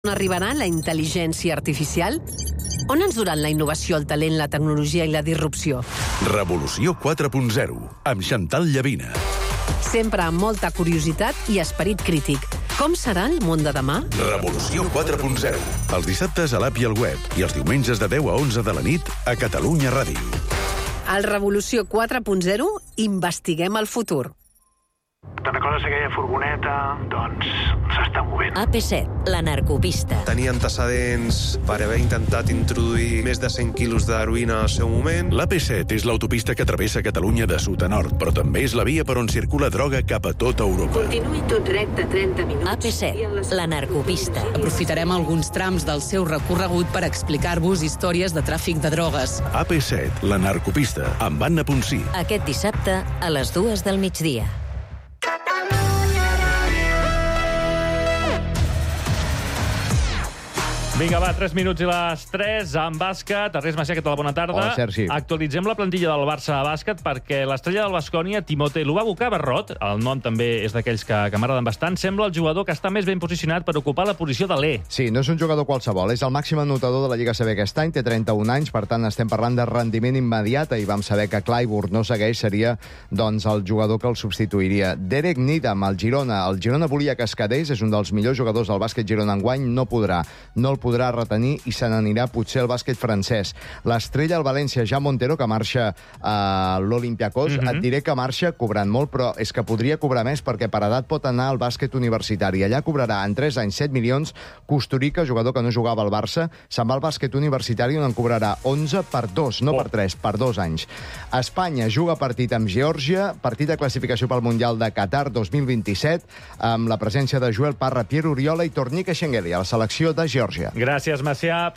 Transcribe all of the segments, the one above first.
On arribarà la intel·ligència artificial? On ens duran la innovació, el talent, la tecnologia i la disrupció? Revolució 4.0, amb Chantal Llavina. Sempre amb molta curiositat i esperit crític. Com serà el món de demà? Revolució 4.0, els dissabtes a l'app i al web i els diumenges de 10 a 11 de la nit a Catalunya Ràdio. Al Revolució 4.0 investiguem el futur. Te'n recordes aquella furgoneta? Doncs s'està movent. AP7, la narcopista. Tenia antecedents per haver intentat introduir més de 100 quilos d'heroïna al seu moment. L'AP7 és l'autopista que travessa Catalunya de sud a nord, però també és la via per on circula droga cap a tota Europa. Continuï tot recte 30 minuts. AP7, la narcopista. Aprofitarem alguns trams del seu recorregut per explicar-vos històries de tràfic de drogues. AP7, la narcopista, amb Anna Ponsí. Aquest dissabte a les 2 del migdia. Vinga, va, 3 minuts i les 3 en bàsquet. Ernest Macià, què tal? Bona tarda. Hola, Sergi. Actualitzem la plantilla del Barça a bàsquet perquè l'estrella del Baskonia, Timote Lubavuka Barrot, el nom també és d'aquells que m'agraden bastant, sembla el jugador que està més ben posicionat per ocupar la posició de l'E. Sí, no és un jugador qualsevol, és el màxim anotador de la Lliga CB aquest any, té 31 anys, per tant estem parlant de rendiment immediat, i vam saber que Clyburn no segueix, seria doncs el jugador que el substituiria. Derek Needham, el Girona volia que es quedés, és un dels millors jugadors del bàsquet Girona enguany, no el podrà retenir i se n'anirà potser al bàsquet francès. L'estrella al València, Jean Montero, que marxa a l'Olympiacos, et diré que marxa cobrant molt, però és que podria cobrar més perquè per edat pot anar al bàsquet universitari. Allà cobrarà en 3 anys 7 milions. Kusturica, jugador que no jugava al Barça, se'n va al bàsquet universitari on en cobrarà 11 per 2, no per 3, per 2 anys. Espanya juga partit amb Geòrgia, partit de classificació pel Mundial de Qatar 2027, amb la presència de Joel Parra, Pierre Oriola i Tornik Eshengeli, a la selecció de Geòrgia. Gràcies, Macià.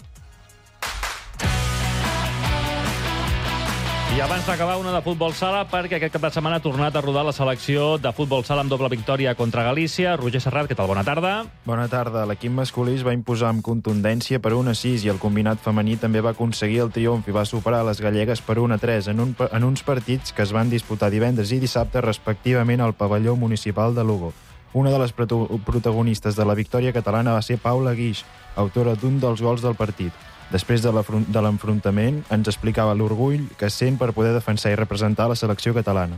I abans d'acabar, una de futbol sala, perquè aquest cap de setmana ha tornat a rodar la selecció de futbol sala amb doble victòria contra Galícia. Roger Serrat, què tal? Bona tarda. Bona tarda. L'equip masculí es va imposar amb contundència per 1-6 i el combinat femení també va aconseguir el triomf i va superar les gallegues per 1-3 en uns partits que es van disputar divendres i dissabte respectivament al pavelló municipal de Lugo. Una de les protagonistes de la victòria catalana va ser Paula Guix, autora d'un dels gols del partit. Després de l'enfrontament, ens explicava l'orgull que sent per poder defensar i representar la selecció catalana.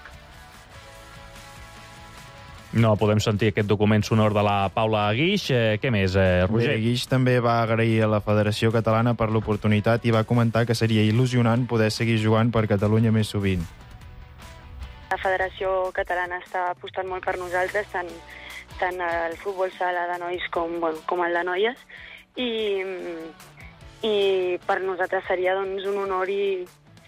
No podem sentir aquest document sonor de la Paula Guix. Què més, Roger? Guix també va agrair a la Federació Catalana per l'oportunitat i va comentar que seria il·lusionant poder seguir jugant per Catalunya més sovint. La Federació Catalana està apostant molt per nosaltres, tant el futbol sala de nois com el de noies, i per nosaltres seria doncs, un honor i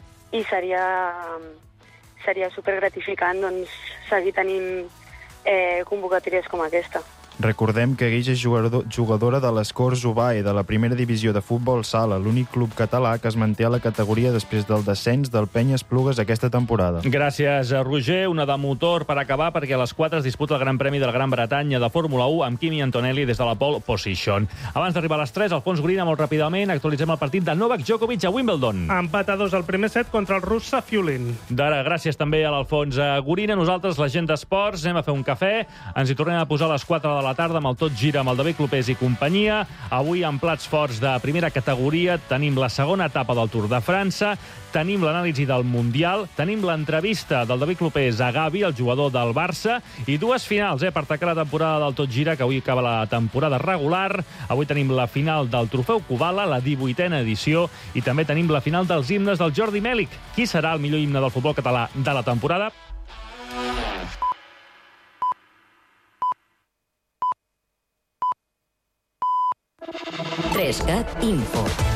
seria supergratificant seguir tenint convocatòries com aquesta. Recordem que Guix és jugadora de les Corts Ubae de la primera divisió de futbol sala, l'únic club català que es manté a la categoria després del descens del Penya Esplugues aquesta temporada. Gràcies, Roger. Una de motor per acabar, perquè a les 4 es disputa el Gran Premi de la Gran Bretanya de Fórmula 1 amb Kimi Antonelli des de la pole position. Abans d'arribar a les 3, Alfons Gorina, molt ràpidament, actualitzem el partit de Novak Djokovic a Wimbledon. Empat a 2 al primer set contra el rus Safiulin. D'ara, gràcies també a l'Alfons Gorina. Nosaltres, la gent d'esports, anem a fer un cafè. Ens hi tornem a posar a les 4 de la tarda amb el Tot Gira amb el David Clopés i companyia. Avui, amb plats forts de primera categoria, tenim la segona etapa del Tour de França, tenim l'anàlisi del Mundial, tenim l'entrevista del David Clopés a Gavi, el jugador del Barça, i dues finals per tancar la temporada del Tot Gira, que avui acaba la temporada regular. Avui tenim la final del Trofeu Kubala, la 18a edició, i també tenim la final dels himnes del Jordi Mèlic. Qui serà el millor himne del futbol català de la temporada? Trescat Info.